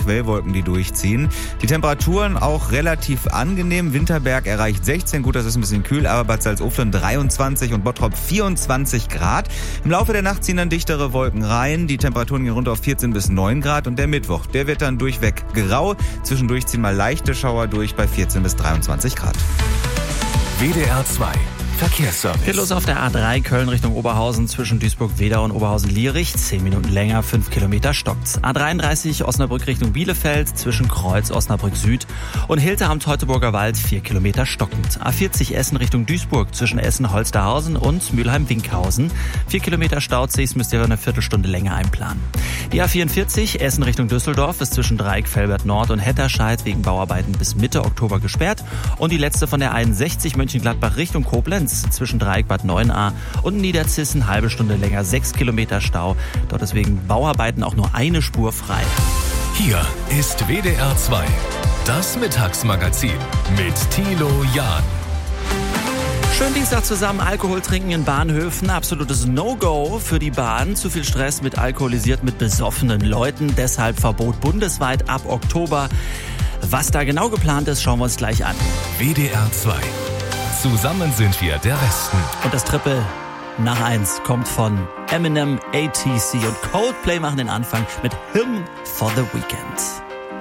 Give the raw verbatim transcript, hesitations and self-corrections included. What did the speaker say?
Quellwolken, die durchziehen. Die Temperaturen auch relativ angenehm. Winterberg erreicht sechzehn, gut, das ist ein bisschen kühl, aber Bad Salzuflen dreiundzwanzig und Bottrop vierundzwanzig Grad. Im Laufe der Nacht ziehen dann dichtere Wolken rein. Die Temperaturen gehen runter auf vierzehn bis neun Grad und der Mittwoch, der wird dann durchweg grau. Zwischendurch ziehen mal leichte Schauer durch bei vierzehn bis dreiundzwanzig Grad. W D R zwei Verkehrsservice. Geht los auf der A drei Köln Richtung Oberhausen zwischen Duisburg-Wedau und Oberhausen-Lierich. Zehn Minuten länger, fünf Kilometer stockt. A dreiunddreißig Osnabrück Richtung Bielefeld zwischen Kreuz Osnabrück Süd und Hilterham Teutoburger Wald. vier Kilometer stockend. A vierzig Essen Richtung Duisburg zwischen Essen Holsterhausen und Mülheim-Winkhausen. vier Kilometer Stauzigs müsst ihr eine Viertelstunde länger einplanen. Die A vierundvierzig Essen Richtung Düsseldorf ist zwischen Dreieck Velbert Nord und Hetterscheid wegen Bauarbeiten bis Mitte Oktober gesperrt. Und die letzte von der einundsechzig Mönchengladbach Richtung Koblenz zwischen Dreieck Bad Neuenahr und Niederzissen halbe Stunde länger, sechs Kilometer Stau. Dort ist wegen Bauarbeiten auch nur eine Spur frei. Hier ist W D R zwei, das Mittagsmagazin mit Thilo Jahn. Schönen Dienstag zusammen. Alkohol trinken in Bahnhöfen, absolutes No-Go für die Bahn. Zu viel Stress mit alkoholisiert, mit besoffenen Leuten. Deshalb Verbot bundesweit ab Oktober. Was da genau geplant ist, schauen wir uns gleich an. W D R zwei. Zusammen sind wir der Westen. Und das Triple nach eins kommt von Eminem, A T C und Coldplay machen den Anfang mit Hymn for the Weekend.